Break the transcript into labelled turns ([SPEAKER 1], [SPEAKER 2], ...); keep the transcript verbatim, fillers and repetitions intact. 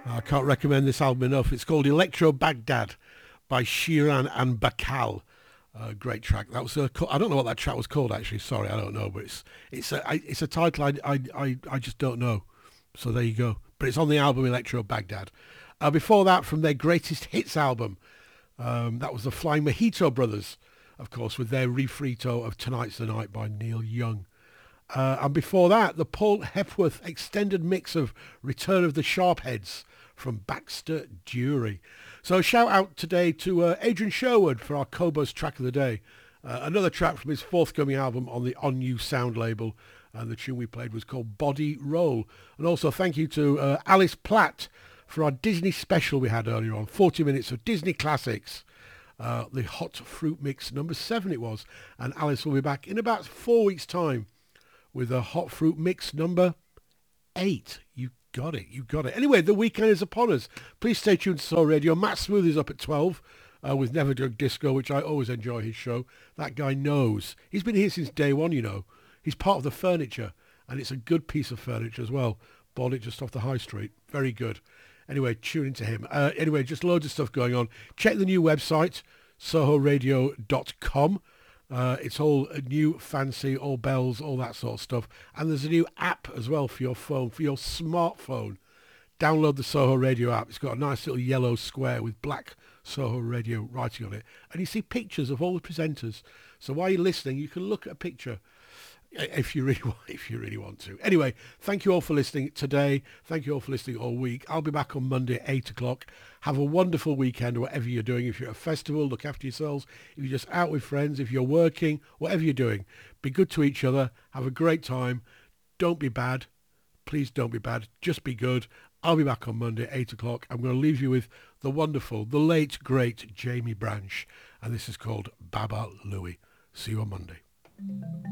[SPEAKER 1] I can't recommend this album enough. It's called Electro Baghdad by Shiran and Bakal. Uh, great track. That was a, I don't know what that track was called actually. Sorry, I don't know, but it's it's a I, it's a title I, I I I just don't know. So there you go. But it's on the album Electro Baghdad. Uh, before that, from their greatest hits album, um, that was the Flying Mojito Brothers, of course, with their refrito of Tonight's the Night by Neil Young. Uh, and before that, the Paul Hepworth extended mix of Return of the Sharpheads from Baxter Dury. So shout out today to uh, Adrian Sherwood for our Cobos track of the day. Uh, another track from his forthcoming album on the On You Sound label. And the tune we played was called Body Roll. And also thank you to uh, Alice Platt for our Disney special we had earlier on. forty minutes of Disney classics. Uh, the Hot Fruit Mix number seven it was. And Alice will be back in about four weeks' time with a Hot Fruit Mix number eight. You got it. You got it. Anyway, the weekend is upon us. Please stay tuned to Soul Radio. Matt Smooth is up at twelve uh, with Never Drug Disco, which I always enjoy his show. That guy knows. He's been here since day one, you know. He's part of the furniture, and it's a good piece of furniture as well. Bought it just off the high street. Very good. Anyway, tune into him. Uh, anyway, just loads of stuff going on. Check the new website, soho radio dot com. Uh, it's all new, fancy, all bells, all that sort of stuff. And there's a new app as well for your phone, for your smartphone. Download the Soho Radio app. It's got a nice little yellow square with black Soho Radio writing on it. And you see pictures of all the presenters. So while you're listening, you can look at a picture if you really want, if you really want to. Anyway, thank you all for listening today. Thank you all for listening all week. I'll be back on Monday at eight o'clock. Have a wonderful weekend, whatever you're doing. If you're at a festival, look after yourselves. If you're just out with friends, if you're working, whatever you're doing, be good to each other. Have a great time. Don't be bad. Please don't be bad. Just be good. I'll be back on Monday at eight o'clock. I'm going to leave you with the wonderful, the late, great Jamie Branch. And this is called Baba Louie. See you on Monday.